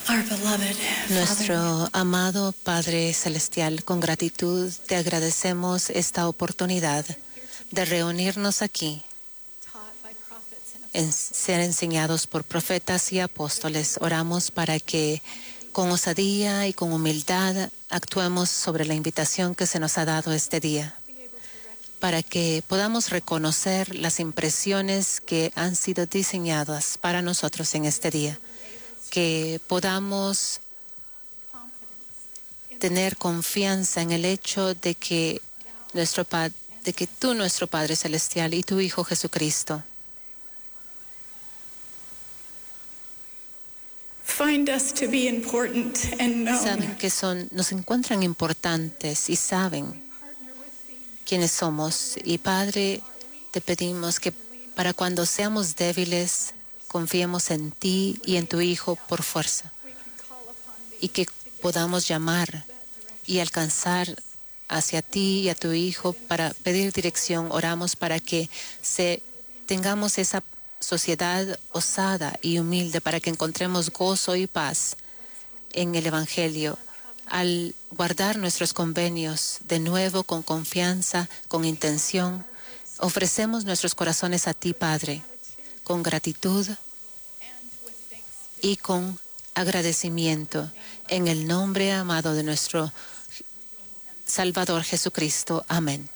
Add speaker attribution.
Speaker 1: Our beloved Father,
Speaker 2: Nuestro amado Padre Celestial, con gratitud te agradecemos esta oportunidad de reunirnos aquí,
Speaker 1: taught by prophets and
Speaker 2: en ser enseñados por profetas y apóstoles. Oramos para que con osadía y con humildad actuemos sobre la invitación que se nos ha dado este día, para que podamos reconocer las impresiones que han sido diseñadas para nosotros en este día, que podamos tener confianza en el hecho de que tú, nuestro Padre Celestial, y tu Hijo Jesucristo,
Speaker 1: find us to be important and
Speaker 2: saben
Speaker 1: known.
Speaker 2: que nos encuentran importantes y saben quiénes somos. Y Padre, te pedimos que para cuando seamos débiles, confiemos en ti y en tu Hijo por fuerza, y que podamos llamar y alcanzar hacia ti y a tu Hijo para pedir dirección. Oramos para que tengamos esa sociedad osada y humilde, para que encontremos gozo y paz en el Evangelio, al guardar nuestros convenios de nuevo con confianza, con intención. Ofrecemos nuestros corazones a ti, Padre, con gratitud y con agradecimiento, en el nombre amado de nuestro Salvador Jesucristo. Amén.